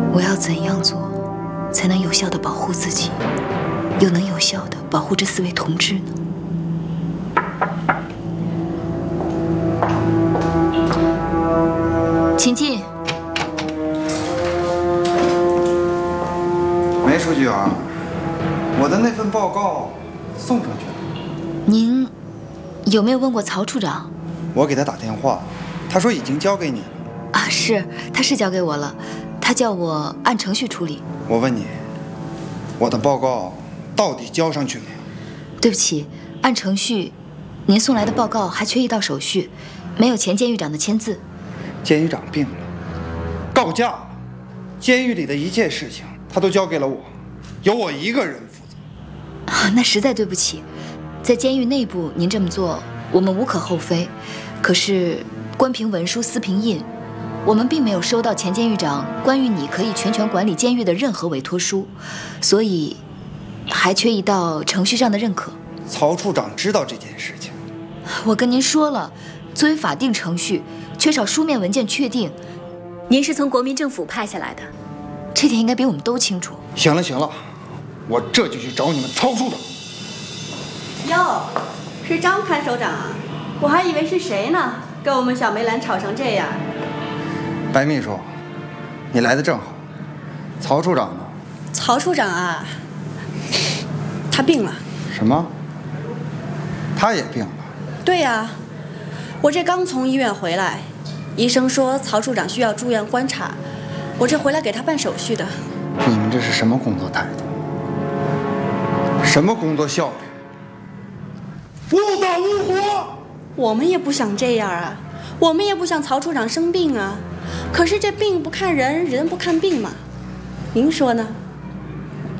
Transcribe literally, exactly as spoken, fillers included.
我要怎样做，才能有效地保护自己，又能有效地保护这四位同志呢？请进。 梅书记员，我的那份报告送上去了。 您有没有问过曹处长？ 我给他打电话，他说已经交给你了。 啊，是，他是交给我了，他叫我按程序处理。 我问你，我的报告到底交上去没有？ 对不起，按程序，您送来的报告还缺一道手续，没有前监狱长的签字。 监狱长病了，告假了，监狱里的一切事情他都交给了我，由我一个人负责。 啊，那实在对不起，在监狱内部您这么做，我们无可厚非。可是关凭文书私凭印，我们并没有收到前监狱长关于你可以全权管理监狱的任何委托书，所以还缺一道程序上的认可。 曹处长知道这件事情。 我跟您说了，作为法定程序，缺少书面文件确定。 您是从国民政府派下来的， 这点应该比我们都清楚。 行了行了，我这就去找你们曹处长。 哟，是张看守长啊，我还以为是谁呢，跟我们小梅兰吵成这样。 白秘书，你来的正好。曹处长呢？ 曹处长啊，他病了。 什么？他也病了？ 对呀、啊，我这刚从医院回来，医生说曹处长需要住院观察，我这回来给他办手续的。 你们这是什么工作态度？什么工作效率？误打误活！ 我们也不想这样啊，我们也不想曹处长生病啊。可是这病不看人，人不看病嘛，您说呢？